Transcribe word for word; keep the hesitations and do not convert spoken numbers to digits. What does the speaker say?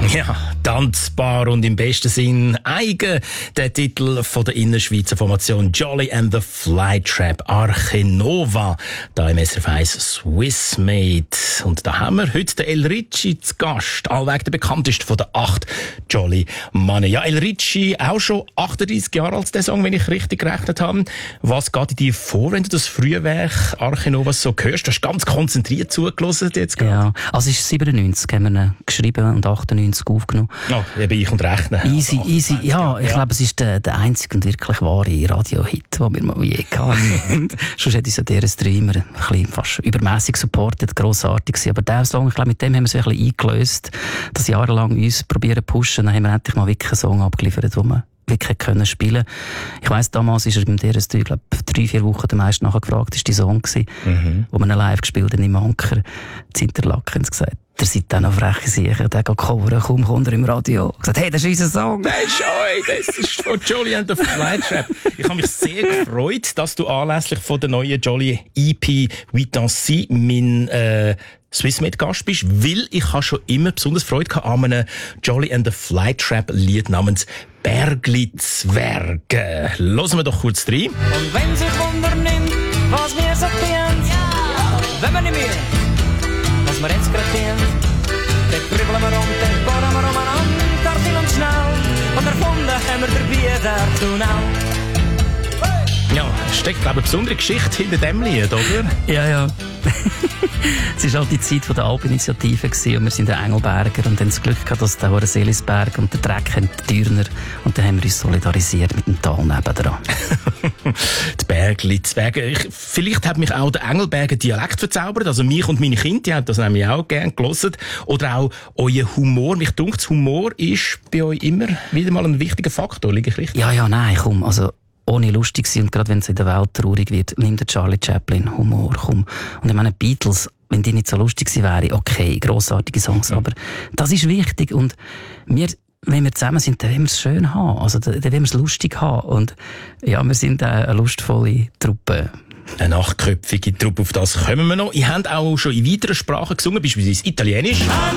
Ja, tanzbar und im besten Sinn eigen. Der Titel von der Innerschweizer Formation Jolly and the Flytrap Arche Nova. Da im S R F eins Swiss Made. Und da haben wir heute den El Ricci zu Gast. Allweg der bekannteste von den acht Jolly Mannen. Ja, El Ricci, auch schon achtunddreissig Jahre alt, der Song, wenn ich richtig gerechnet habe. Was geht in dir vor, wenn du das frühe Werk Arche Nova so hörst? Du hast ganz konzentriert zugelassen jetzt gerade. Ja, also es ist siebenundneunzig, haben wir ihn geschrieben und achtundneunzig aufgenommen. Ja, oh, eben ich und rechnen. Easy, also easy. Ja, ich ja. glaube, es ist der, der einzige und wirklich wahre Radio-Hit, den wir mal je hatten. Sonst hätte ich so dieser Streamer ein bisschen fast übermässig supportet, grossartig gewesen. Aber der Song, ich glaube, mit dem haben wir es ein bisschen eingelöst, das jahrelang uns probieren zu pushen. Dann haben wir endlich mal wirklich einen Song abgeliefert, den wir wirklich können spielen. Ich weiss, damals ist er beim D R S drei, ich glaube, drei, vier Wochen der meist nachher gefragt, ist die Song gewesen, mhm. wo wir ihn live gespielt haben im Anker, in Interlaken, haben sie gesagt, der seid dann noch freche Sicher, der geht coveren, kaum kommt er im Radio. Ich gesagt, hey, das ist unser Song. Das ist euch, das ist von Jolly and the Flytrap. Ich habe mich sehr gefreut, dass du anlässlich von der neuen Jolly E P «Vitancy» mein äh, Swissmade-Gast bist, weil ich habe schon immer besonders Freude gehabt an einem Jolly and the Flytrap-Lied namens «Bergli Zwerge». Hören wir doch kurz rein. Und wenn sich Wunder nimmt, was wir so tun, ja. Wenn wir nicht mehr, was wir jetzt gerade tun, dann kribbeln wir um, dann bohren wir umeinander, Kartil und schnell, und erfunden haben wir dabei der Tunnel. Ja, steckt, glaube ich, eine besondere Geschichte hinter dem Lied, oder? Ja, ja. Es war halt die Zeit der Alpinitiative gewesen, und wir sind der Engelberger und haben das Glück gehabt, dass der Seelisberg und der Dreck haben die Dürner, und dann haben wir uns solidarisiert mit dem Tal nebendran. Die Bergli Zwerge. Ich, vielleicht hat mich auch der Engelberger Dialekt verzaubert, also mich und meine Kinder, die haben das nämlich auch gerne gehört. Oder auch euer Humor. Mich dunkt, Humor ist bei euch immer wieder mal ein wichtiger Faktor, liege ich richtig? Ja, ja, nein, komm, also ohne lustig sein, und gerade wenn es in der Welt traurig wird, nimm der Charlie Chaplin, Humor, komm. Und ich meine, Beatles, wenn die nicht so lustig sie wären, okay, grossartige Songs, mhm. aber das ist wichtig, und wir, wenn wir zusammen sind, dann wollen wir es schön haben, also dann wollen wir es lustig haben, und ja, wir sind eine lustvolle Truppe. Eine achtköpfige Truppe, auf das kommen wir noch. Ihr habt auch schon in weiteren Sprachen gesungen, beispielsweise Italienisch.